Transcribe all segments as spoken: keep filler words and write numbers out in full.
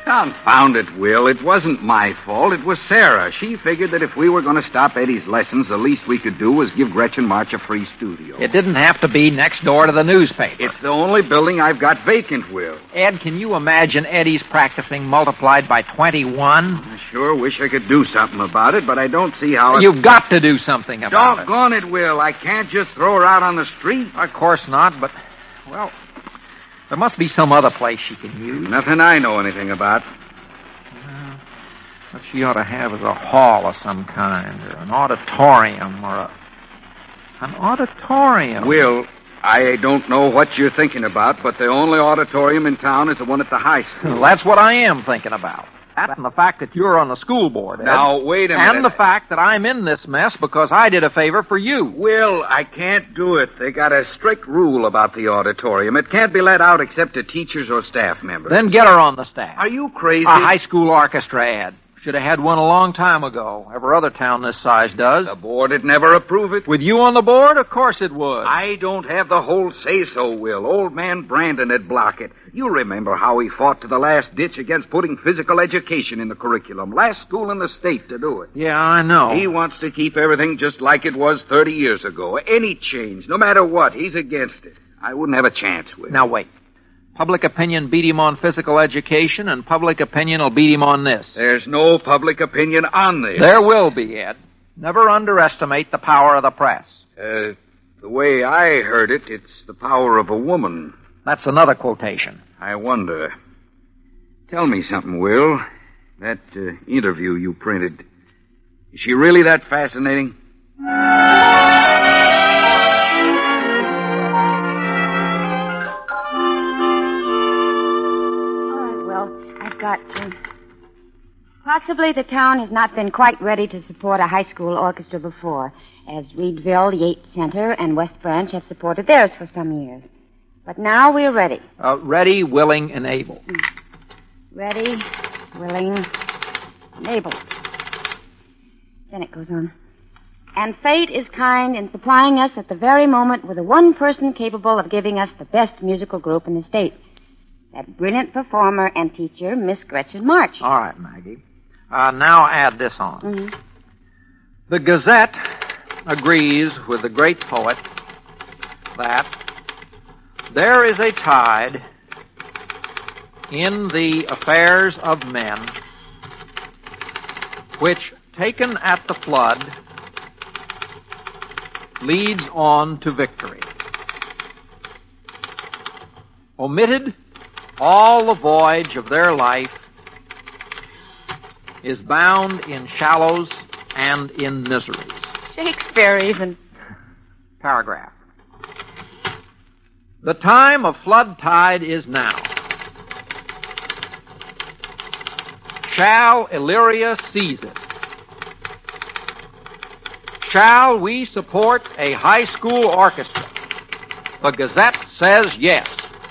Confound it, Will. It wasn't my fault. It was Sarah. She figured that if we were going to stop Eddie's lessons, the least we could do was give Gretchen March a free studio. It didn't have to be next door to the newspaper. It's the only building I've got vacant, Will. Ed, can you imagine Eddie's practicing multiplied by twenty-one? I sure wish I could do something about it, but I don't see how... You've got to do something about it. Doggone it, Will. I can't just throw her out on the street. Of course not, but, well, there must be some other place she can use. Nothing I know anything about. Uh, what she ought to have is a hall of some kind, or an auditorium, or a... An auditorium. Will, I don't know what you're thinking about, but the only auditorium in town is the one at the high school. Well, that's what I am thinking about. That and the fact that you're on the school board, Ed. Now, wait a minute. And the fact that I'm in this mess because I did a favor for you. Will, I can't do it. They got a strict rule about the auditorium. It can't be let out except to teachers or staff members. Then get her on the staff. Are you crazy? A high school orchestra, Ed. Should have had one a long time ago. Every other town this size does. The board would never approve it. With you on the board, of course it would. I don't have the whole say-so, Will. Old man Brandon would block it. You remember how he fought to the last ditch against putting physical education in the curriculum. Last school in the state to do it. Yeah, I know. He wants to keep everything just like it was thirty years ago. Any change, no matter what, he's against it. I wouldn't have a chance, Will. Now, wait. Public opinion beat him on physical education, and public opinion will beat him on this. There's no public opinion on this. There will be, Ed. Never underestimate the power of the press. Uh, the way I heard it, it's the power of a woman. That's another quotation. I wonder. Tell me something, Will. That uh, interview you printed, is she really that fascinating? Got to. Possibly the town has not been quite ready to support a high school orchestra before, as Reedville, Yates Center, and West Branch have supported theirs for some years. But now we're ready. Uh, ready, willing, and able. Mm. Ready, willing, and able. Then it goes on. And fate is kind in supplying us at the very moment with the one person capable of giving us the best musical group in the state. That brilliant performer and teacher, Miss Gretchen March. All right, Maggie. Uh, now add this on. Mm-hmm. The Gazette agrees with the great poet that there is a tide in the affairs of men which, taken at the flood, leads on to victory. Omitted all the voyage of their life is bound in shallows and in miseries. Shakespeare, even. Paragraph. The time of flood tide is now. Shall Illyria seize it? Shall we support a high school orchestra? The Gazette says yes.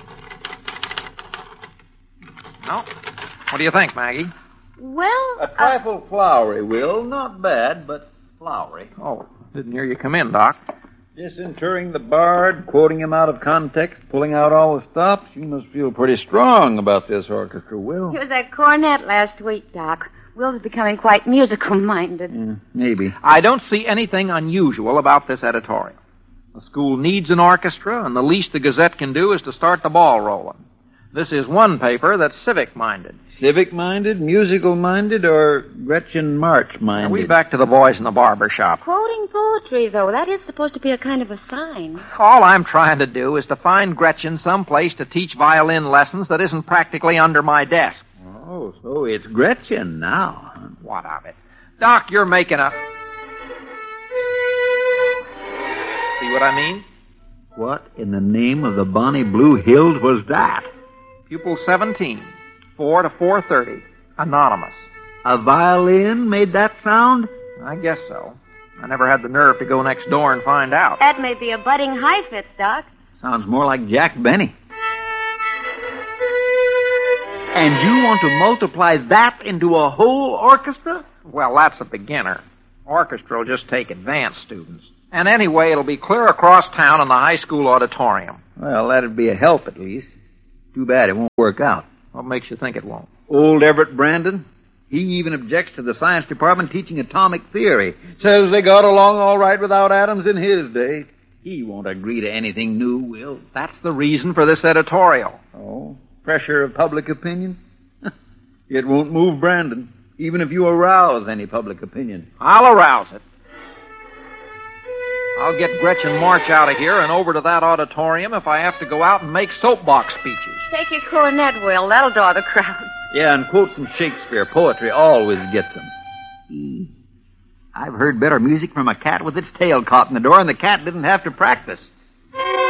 No? What do you think, Maggie? Well... A trifle uh... flowery, Will. Not bad, but flowery. Oh, didn't hear you come in, Doc. Disinterring the bard, quoting him out of context, pulling out all the stops. You must feel pretty strong about this orchestra, Will. He was at cornet last week, Doc. Will's becoming quite musical-minded. Mm, maybe. I don't see anything unusual about this editorial. The school needs an orchestra, and the least the Gazette can do is to start the ball rolling. This is one paper that's civic-minded. Civic-minded, musical-minded, or Gretchen March-minded? Now, we back to the boys in the barber shop. Quoting poetry, though, that is supposed to be a kind of a sign. All I'm trying to do is to find Gretchen some place to teach violin lessons that isn't practically under my desk. Oh, so it's Gretchen now. What of it? Doc, you're making a... See what I mean? What in the name of the Bonnie Blue Hills was that? Pupil seventeen, four to four thirty, anonymous. A violin made that sound? I guess so. I never had the nerve to go next door and find out. That may be a budding high-fits, Doc. Sounds more like Jack Benny. And you want to multiply that into a whole orchestra? Well, that's a beginner. Orchestra will just take advanced students. And anyway, it'll be clear across town in the high school auditorium. Well, that'd be a help at least. Too bad it won't work out. What makes you think it won't? Old Everett Brandon, he even objects to the science department teaching atomic theory. Says they got along all right without atoms in his day. He won't agree to anything new, Will. That's the reason for this editorial. Oh, pressure of public opinion? It won't move Brandon, even if you arouse any public opinion. I'll arouse it. I'll get Gretchen March out of here and over to that auditorium if I have to go out and make soapbox speeches. Take your cornet, Will. That'll draw the crowd. Yeah, and quote some Shakespeare. Poetry always gets them. I've heard better music from a cat with its tail caught in the door, and the cat didn't have to practice.